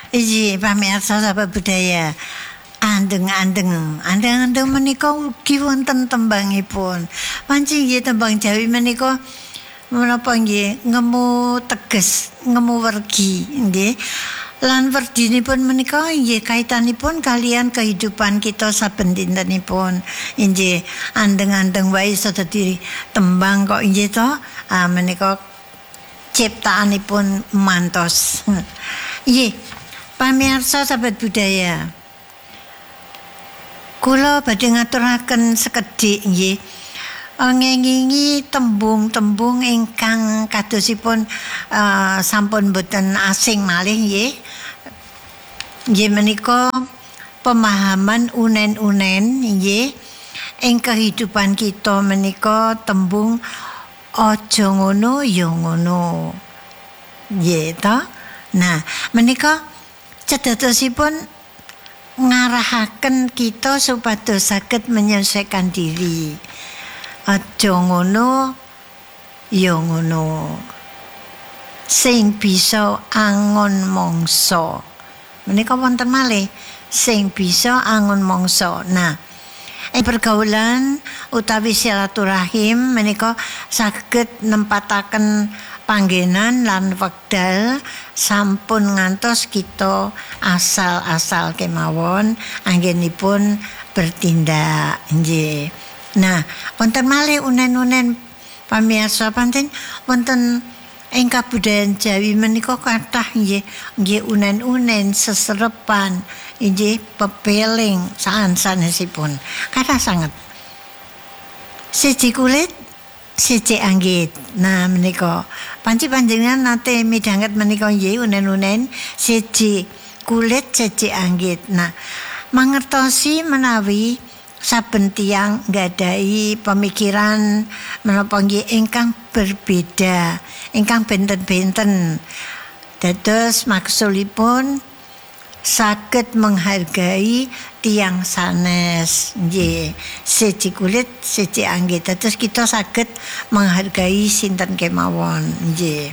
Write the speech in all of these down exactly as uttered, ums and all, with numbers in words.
Iki pamirsa sahabat budaya. Andeng-andeng, andeng-andeng menika ugi wonten tembangipun. Pancen nggih tembang Jawi menika menapa nggih ngemu teges, ngemu wergi nggih. Lan werdinipun menika nggih kaitanipun kalian kehidupan kita saben dintenipun. Nggih, andeng-andeng wae iso dadi tembang kok nggih to. Ah menika ciptaanipun mantos. Nggih, pamirsa sahabat budaya. Kula badhe ngaturaken sekedhik nggih. Ngengingi tembung-tembung ingkang kadosipun uh, sampun boten asing malih nggih. Nggih menika pemahaman unen-unen nggih ing kehidupan kita menika tembung aja ngono ya ngono. Nggih ta? Nah, menika cedhosipun ngarahaken kita supados saged menyelesaikan diri. Aja ngono ya ngono. Sing bisa angon mangsa. Menika wonten malih sing bisa angon mangsa. Nah, ing pergaulan utawi silaturahim menika saged nempataken panggenan lan wekdal sampun ngantos kita asal-asal kemawon anggenipun bertindak nggih. Nah, wonten malih unen-unen pamirsa pancen wonten ing kabudayan Jawi menika kathah nggih nggih unen-unen seserepan nggih pepeling sanes-sanesipun. Kathah sanget. Siji kulit siji anggit. Nah menika panci panjenengan nate midhanget menika nggih unen-unen siji kulit siji anggit. Nah mangertosi menawi saben tiyang nggadahi pemikiran menapa nggih ingkang berbeda, ingkang benten-benten. Dados maksudipun saged menghargai tiang sanes nggih siji kulit siji anggit. Terus kita saged menghargai sinten kemawon nggih.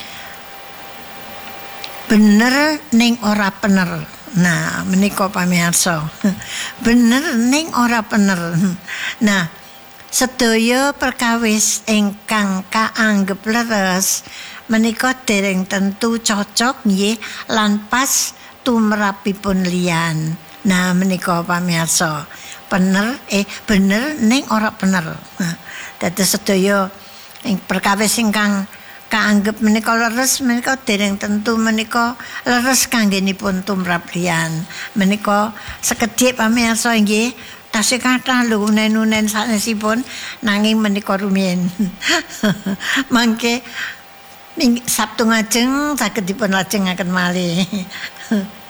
Bener ning ora bener. Nah, menika pamirsa. Bener ning ora bener. Nah, sedaya perkawis ingkang kaanggep leres menika dereng tentu cocok nggih lan pas tumrapipun liyan. Nah menika pamirsa bener eh bener ning ora bener. Nah, dados sedaya ing perkawis ingkang kaanggep menika leres menika dereng tentu menika leres kanggenipun tumrap liyan. Menika sekedhik pamirsa nggih tasih kathah lho unen-unen sanesipun nanging menika rumiyin. Mangke Sabtu ngajeng saged dipun lajengaken malih.